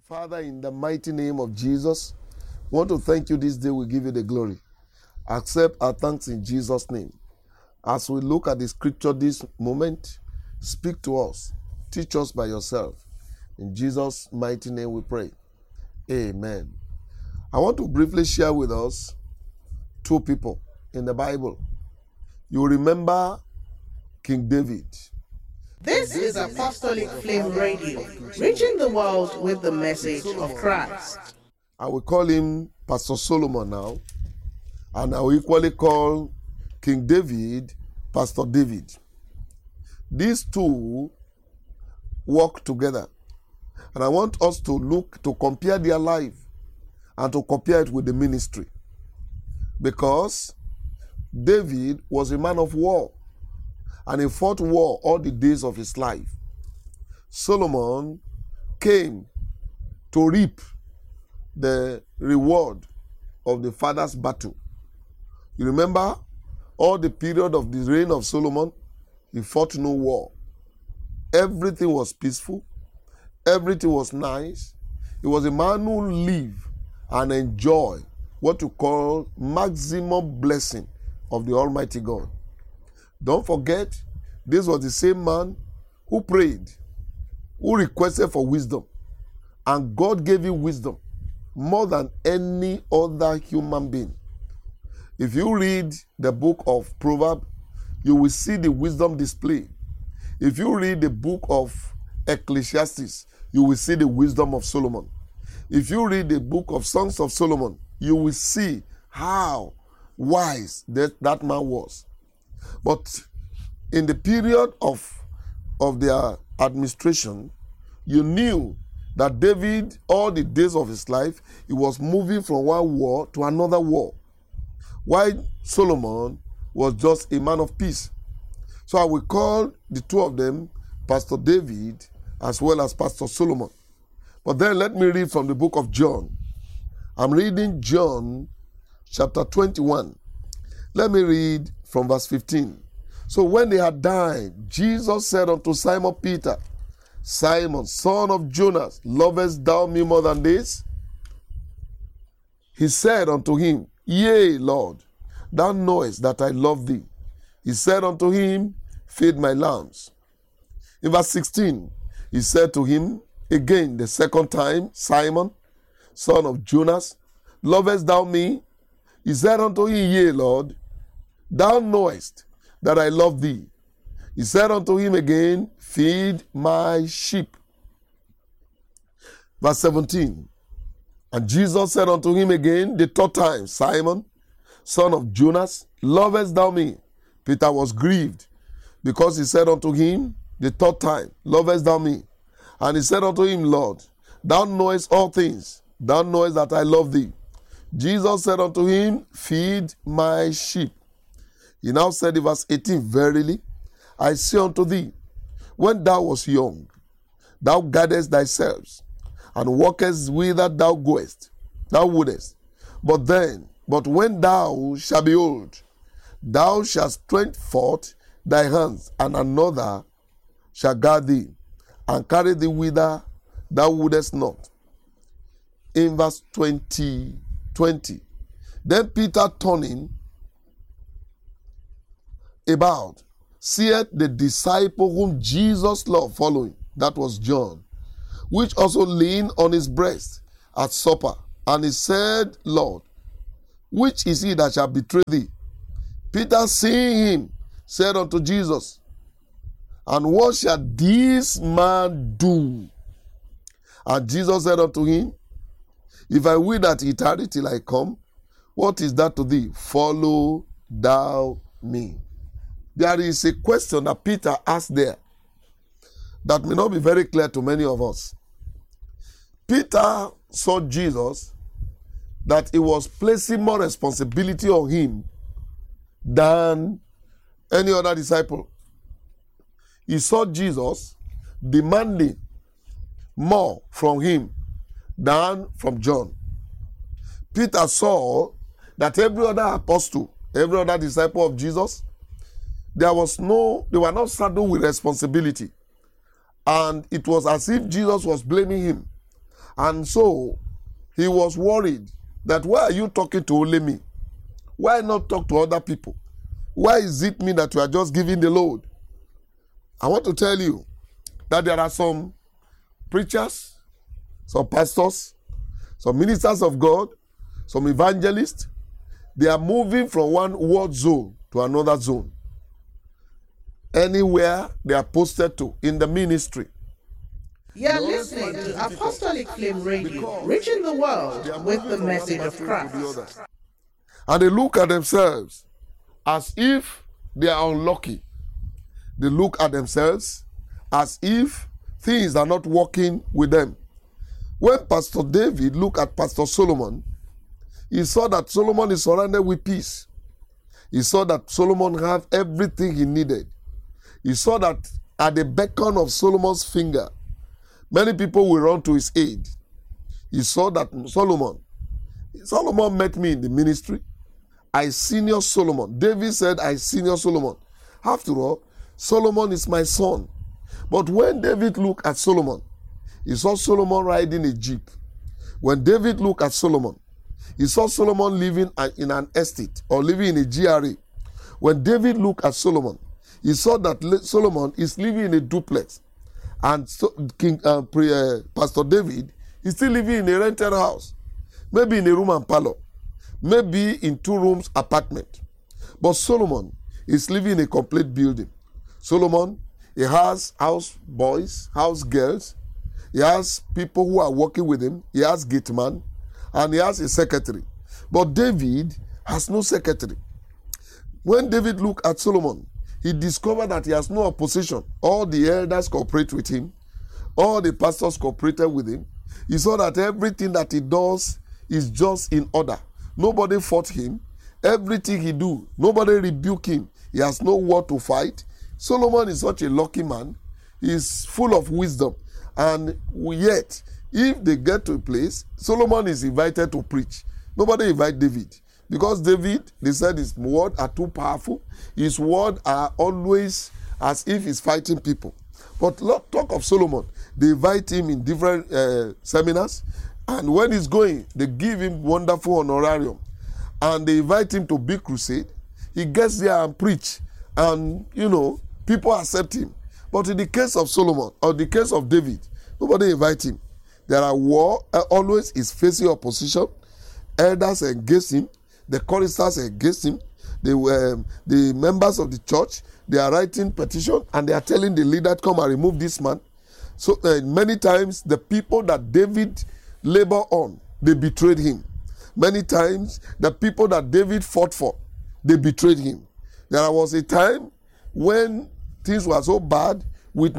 Father, in the mighty name of Jesus, we want to thank you this day. We give you the glory. Accept our thanks in Jesus' name. As we look at the scripture this moment, speak to us. Teach us by yourself. In Jesus' mighty name we pray. Amen. I want to briefly share with us two people in the Bible. You remember King David. This is Apostolic Flame Radio, reaching the world with the message of Christ. I will call him Pastor Solomon now, and I will equally call King David Pastor David. These two work together, and I want us to compare their life and to compare it with the ministry, because David was a man of war, and he fought war all the days of his life. Solomon came to reap the reward of the father's battle. You remember all the period of the reign of Solomon, he fought no war. Everything was peaceful. Everything was nice. He was a man who lived and enjoyed what you call maximum blessing of the Almighty God. Don't forget, this was the same man who prayed, who requested for wisdom, and God gave him wisdom more than any other human being. If you read the book of Proverbs, you will see the wisdom displayed. If you read the book of Ecclesiastes, you will see the wisdom of Solomon. If you read the book of Songs of Solomon, you will see how wise that man was. But in the period of their administration, you knew that David, all the days of his life, he was moving from one war to another war, while Solomon was just a man of peace. So I will call the two of them Pastor David as well as Pastor Solomon. But then let me read from the book of John. I'm reading John chapter 21. Let me read from verse 15. So when they had dined, Jesus said unto Simon Peter, Simon, son of Jonas, lovest thou me more than this? He said unto him, Yea, Lord, thou knowest that I love thee. He said unto him, Feed my lambs. In verse 16, he said to him again the second time, Simon, son of Jonas, lovest thou me? He said unto him, Yea, Lord, thou knowest that I love thee. He said unto him again, Feed my sheep. Verse 17. And Jesus said unto him again the third time, Simon, son of Jonas, lovest thou me? Peter was grieved, because he said unto him the third time, Lovest thou me? And he said unto him, Lord, thou knowest all things. Thou knowest that I love thee. Jesus said unto him, Feed my sheep. He now said in verse 18, Verily, I say unto thee, when thou wast young, thou guardest thyself, and walkest whither thou wouldest. But when thou shalt be old, thou shalt stretch forth thy hands, and another shall guard thee, and carry thee whither thou wouldest not. In verse 20, then Peter turning about, seeth the disciple whom Jesus loved following, that was John, which also leaned on his breast at supper. And he said, Lord, which is he that shall betray thee? Peter, seeing him, said unto Jesus, And what shall this man do? And Jesus said unto him, If I will that he tarry till I come, what is that to thee? Follow thou me. There is a question that Peter asked there that may not be very clear to many of us. Peter saw Jesus that he was placing more responsibility on him than any other disciple. He saw Jesus demanding more from him than from John. Peter saw that every other apostle, every other disciple of Jesus, they were not saddled with responsibility. And it was as if Jesus was blaming him. And so he was worried that why are you talking to only me? Why not talk to other people? Why is it me that you are just giving the load? I want to tell you that there are some preachers, some pastors, some ministers of God, some evangelists. They are moving from one word zone to another zone. Anywhere they are posted to in the ministry. You're listening to Apostolic Flame Radio, reaching the world with the message of Christ. And they look at themselves as if they are unlucky. They look at themselves as if things are not working with them. When Pastor David looked at Pastor Solomon, he saw that Solomon is surrounded with peace. He saw that Solomon had everything he needed. He saw that at the beckon of Solomon's finger, many people will run to his aid. He saw that Solomon met me in the ministry. I senior Solomon. David said, I senior Solomon. After all, Solomon is my son. But when David looked at Solomon, he saw Solomon riding a jeep. When David looked at Solomon, he saw Solomon living in an estate or living in a GRA. When David looked at Solomon, he saw that Solomon is living in a duplex. And Pastor David is still living in a rented house. Maybe in a room and parlor. Maybe in 2 rooms apartment. But Solomon is living in a complete building. Solomon, he has house boys, house girls. He has people who are working with him. He has gate man. And he has a secretary. But David has no secretary. When David looked at Solomon, he discovered that he has no opposition. All the elders cooperate with him. All the pastors cooperated with him. He saw that everything that he does is just in order. Nobody fought him. Everything he do, nobody rebuke him. He has no war to fight. Solomon is such a lucky man. He is full of wisdom. And yet, if they get to a place, Solomon is invited to preach. Nobody invite David. Because David, they said his words are too powerful. His words are always as if he's fighting people. But talk of Solomon. They invite him in different seminars. And when he's going, they give him wonderful honorarium. And they invite him to big crusade. He gets there and preach. And, people accept him. But in the case of Solomon, or the case of David, nobody invite him. There are war, always is facing opposition. Elders against him. The choristers against him. The members of the church, they are writing petition and they are telling the leader to come and remove this man. So many times, the people that David labored on, they betrayed him. Many times, the people that David fought for, they betrayed him. There was a time when things were so bad with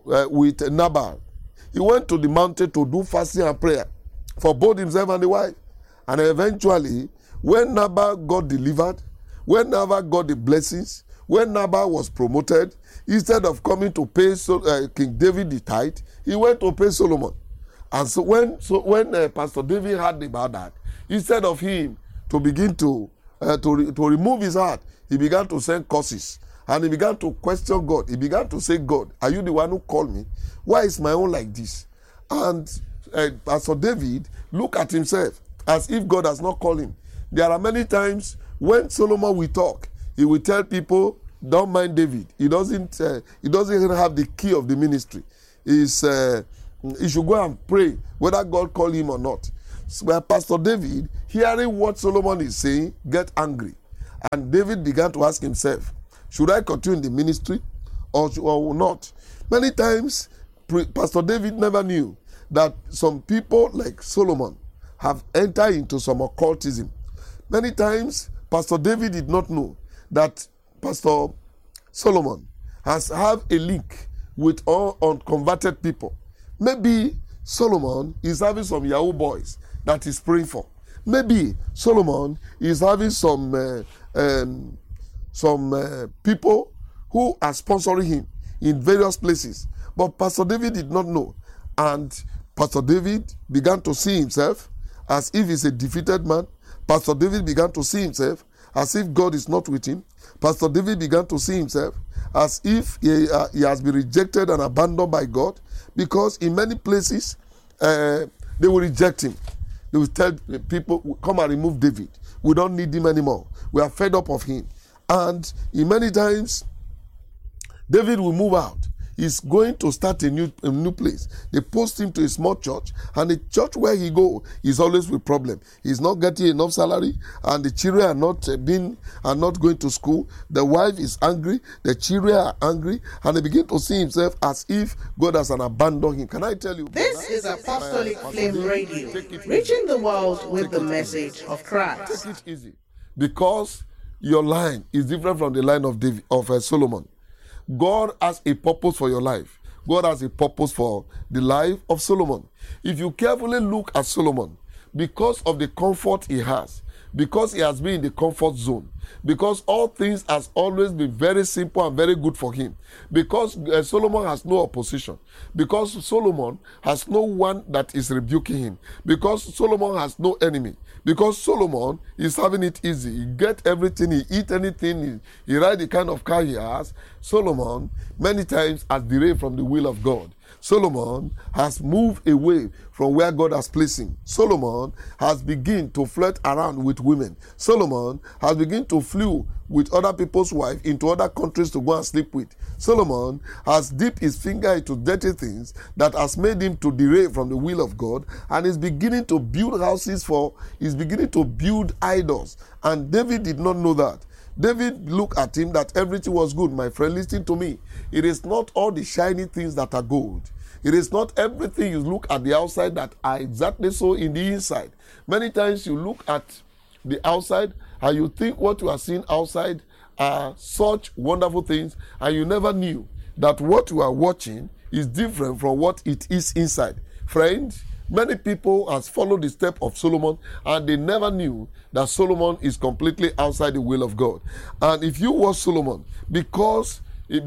Nabal. He went to the mountain to do fasting and prayer for both himself and the wife. And eventually, when Nabal got delivered, when Nabal got the blessings, when Nabal was promoted, instead of coming to pay King David the tithe, he went to pay Solomon. And so when Pastor David heard about that, instead of him to begin to remove his heart, he began to send curses. And he began to question God. He began to say, God, are you the one who called me? Why is my own like this? And Pastor David looked at himself as if God has not called him. There are many times when Solomon will talk, he will tell people, don't mind David. He doesn't even have the key of the ministry. He should go and pray whether God called him or not. So Pastor David, hearing what Solomon is saying, get angry. And David began to ask himself, should I continue in the ministry or not? Many times, Pastor David never knew that some people like Solomon have entered into some occultism. Many times, Pastor David did not know that Pastor Solomon has a link with all unconverted people. Maybe Solomon is having some Yahoo boys that he's praying for. Maybe Solomon is having some people who are sponsoring him in various places. But Pastor David did not know. And Pastor David began to see himself as if he's a defeated man. Pastor David began to see himself as if God is not with him. Pastor David began to see himself as if he has been rejected and abandoned by God. Because in many places, They will reject him. They will tell people, come and remove David. We don't need him anymore. We are fed up of him. And in many times, David will move out. He's going to start a new place. They post him to a small church, and the church where he go is always with problem. He's not getting enough salary, and the children are not going to school. The wife is angry, the children are angry, and he begin to see himself as if God has abandoned him. Can I tell you? This is Apostolic Flame Radio, reaching the world with the message of Christ. Take it easy, because your line is different from the line of Solomon. God has a purpose for your life. God has a purpose for the life of Solomon. If you carefully look at Solomon, because of the comfort he has, because he has been in the comfort zone, because all things has always been very simple and very good for him, because Solomon has no opposition, because Solomon has no one that is rebuking him, because Solomon has no enemy, because Solomon is having it easy. He get everything, he eat anything, he ride the kind of car he has. Solomon many times has derailed from the will of God. Solomon has moved away from where God has placed him. Solomon has begun to flirt around with women. Solomon has begun to flew with other people's wives into other countries to go and sleep with. Solomon has dipped his finger into dirty things that has made him to derail from the will of God, and is beginning to build houses he's beginning to build idols. And David did not know that. David looked at him that everything was good. My friend, listen to me. It is not all the shiny things that are gold. It is not everything you look at the outside that are exactly so in the inside. Many times you look at the outside and you think what you are seeing outside are such wonderful things, and you never knew that what you are watching is different from what it is inside. Friends, many people has followed the step of Solomon, and they never knew that Solomon is completely outside the will of God. And if you watch Solomon, because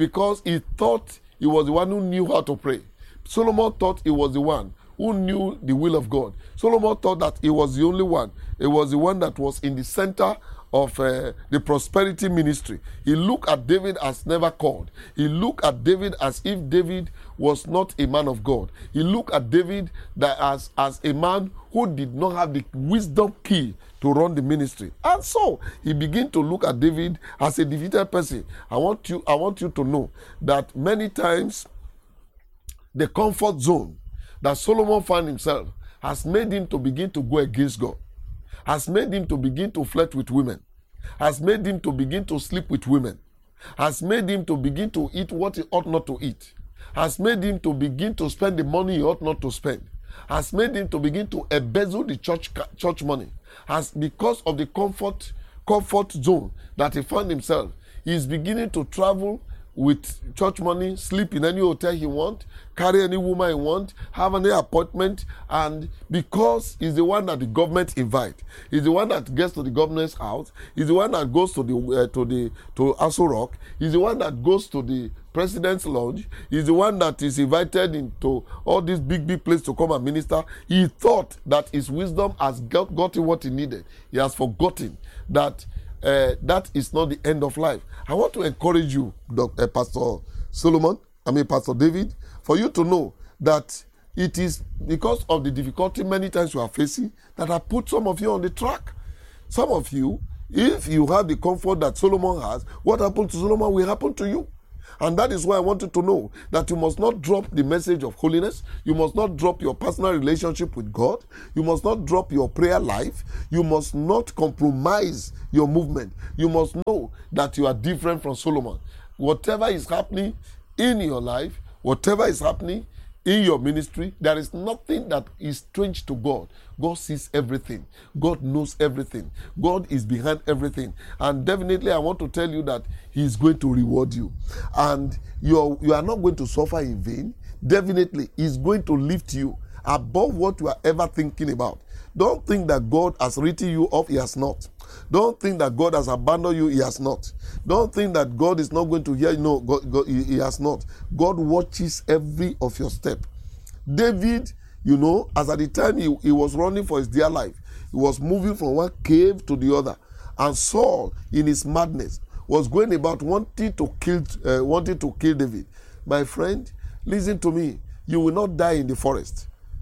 he thought he was the one who knew how to pray. Solomon thought he was the one who knew the will of God. Solomon thought that he was the only one. He was the one that was in the center of the prosperity ministry. He looked at David as never called. He looked at David as if David was not a man of God. He looked at David as a man who did not have the wisdom key to run the ministry. And so he began to look at David as a defeated person. I want you to know that many times the comfort zone that Solomon found himself has made him to begin to go against God, has made him to begin to flirt with women, has made him to begin to sleep with women, has made him to begin to eat what he ought not to eat, has made him to begin to spend the money he ought not to spend, has made him to begin to embezzle the church money, has, because of the comfort zone that he found himself, he is beginning to travel with church money, sleep in any hotel he wants, carry any woman he wants, have any appointment, and because he's the one that the government invite, he's the one that gets to the governor's house, he's the one that goes to Aso Rock, he's the one that goes to the president's lounge, he's the one that is invited into all these big places to come and minister. He thought that his wisdom has gotten what he needed. He has forgotten that that is not the end of life. I want to encourage you, Pastor David, for you to know that it is because of the difficulty many times you are facing that I put some of you on the track. Some of you, if you have the comfort that Solomon has, what happened to Solomon will happen to you. And that is why I want you to know that you must not drop the message of holiness. You must not drop your personal relationship with God. You must not drop your prayer life. You must not compromise your movement. You must know that you are different from Solomon. Whatever is happening in your life, whatever is happening in your ministry, there is nothing that is strange to God. God sees everything. God knows everything. God is behind everything. And definitely I want to tell you that He is going to reward you. And you are not going to suffer in vain. Definitely He is going to lift you above what you are ever thinking about. Don't think that God has written you off. He has not. Don't think that God has abandoned you. He has not. Don't think that God is not going to hear you. No, God, He has not. God watches every of your step. David, as at the time he was running for his dear life, he was moving from one cave to the other. And Saul, in his madness, was going about wanting to kill David. My friend, listen to me. You will not die in the forest.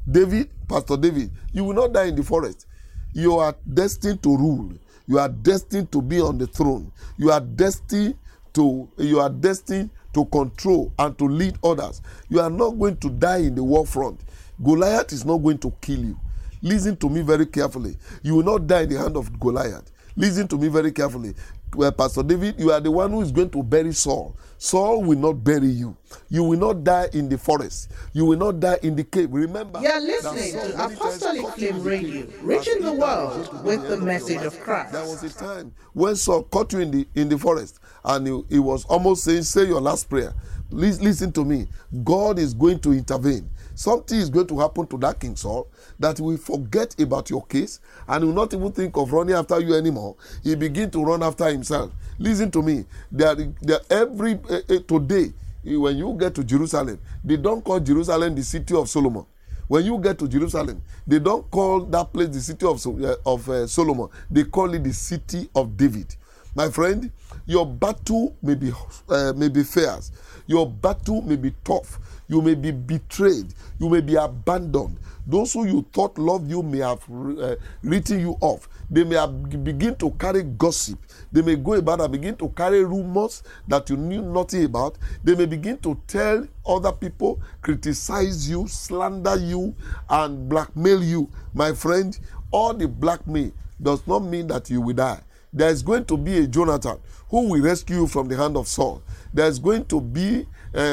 David, Pastor David, you will not die in the forest. You are destined to rule. You are destined to be on the throne. You are destined to control and to lead others. You are not going to die in the war front. Goliath is not going to kill you. Listen to me very carefully. You will not die in the hand of Goliath. Listen to me very carefully. Pastor David, you are the one who is going to bury Saul. Saul will not bury you. You will not die in the forest. You will not die in the cave. Remember, you're listening to Apostolic Flame Radio, reaching the world with the message of Christ. There was a time when Saul caught you in the forest, and he was almost saying, say your last prayer. Listen to me. God is going to intervene. Something is going to happen to that King Saul that will forget about your case and will not even think of running after you anymore. He begin to run after himself. Listen to me. Today, when you get to Jerusalem, they don't call Jerusalem the city of Solomon. When you get to Jerusalem, they don't call that place the city of Solomon. They call it the city of David. My friend, your battle may be fierce. Your battle may be tough. You may be betrayed. You may be abandoned. Those who you thought loved you may have written you off. They may have begin to carry gossip. They may go about and begin to carry rumors that you knew nothing about. They may begin to tell other people, criticize you, slander you, and blackmail you. My friend, all the blackmail does not mean that you will die. There is going to be a Jonathan who will rescue you from the hand of Saul. There's going to be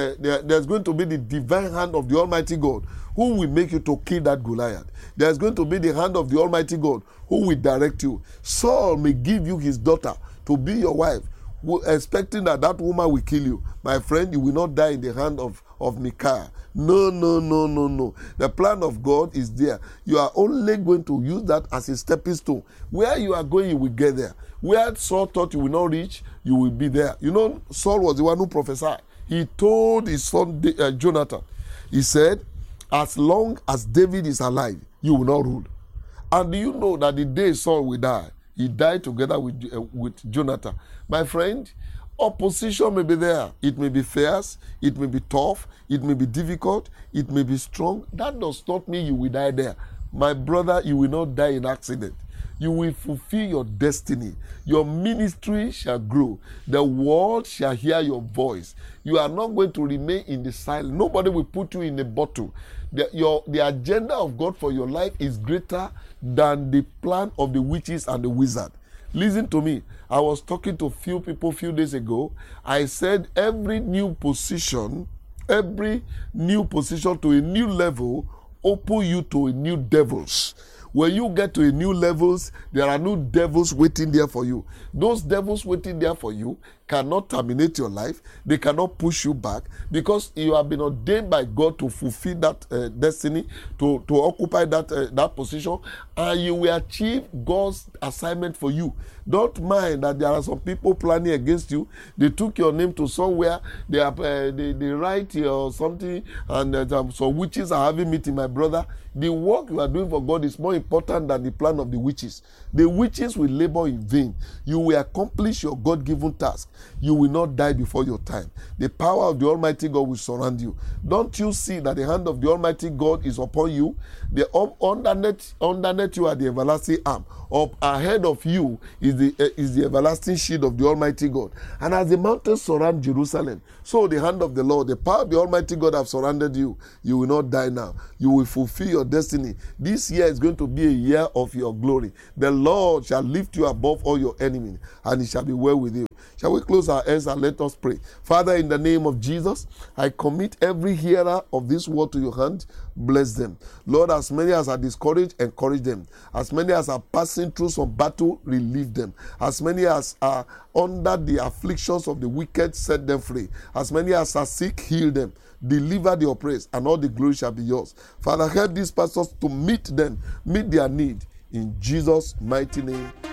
the divine hand of the Almighty God who will make you to kill that Goliath. There's going to be the hand of the Almighty God who will direct you. Saul may give you his daughter to be your wife, expecting that woman will kill you. My friend, you will not die in the hand of Micaiah. No. The plan of God is there. You are only going to use that as a stepping stone. Where you are going, you will get there. Where Saul thought you will not reach, you will be there. You know, Saul was the one who prophesied. He told his son Jonathan, he said, as long as David is alive, you will not rule. And do you know that the day Saul will die, he died together with Jonathan. My friend, opposition may be there. It may be fierce, it may be tough, it may be difficult, it may be strong. That does not mean you will die there. My brother, you will not die in accident. You will fulfill your destiny. Your ministry shall grow. The world shall hear your voice. You are not going to remain in the silence. Nobody will put you in a bottle. The agenda of God for your life is greater than the plan of the witches and the wizard. Listen to me. I was talking to a few people a few days ago. I said every new position to a new level open you to a new devils. When you get to a new levels, there are new devils waiting there for you. Those devils waiting there for you cannot terminate your life. They cannot push you back because you have been ordained by God to fulfill that destiny, to occupy that position, and you will achieve God's assignment for you. Don't mind that there are some people planning against you. They took your name to somewhere. They write or something, and some witches are having meeting, my brother. The work you are doing for God is more important than the plan of the witches. The witches will labor in vain. You will accomplish your God-given task. You will not die before your time. The power of the Almighty God will surround you. Don't you see that the hand of the Almighty God is upon you? Underneath you are the everlasting arm. Up ahead of you is the everlasting shield of the Almighty God. And as the mountains surround Jerusalem, so the hand of the Lord, the power of the Almighty God have surrounded you. You will not die now. You will fulfill your destiny. This year is going to be a year of your glory. The Lord shall lift you above all your enemies, and it shall be well with you. Shall we close our eyes and let us pray? Father, in the name of Jesus, I commit every hearer of this word to your hand. Bless them. Lord, as many as are discouraged, encourage them. As many as are passing through some battle, relieve them. As many as are under the afflictions of the wicked, set them free. As many as are sick, heal them. Deliver the oppressed, and all the glory shall be yours. Father, help these pastors to meet their need. In Jesus' mighty name.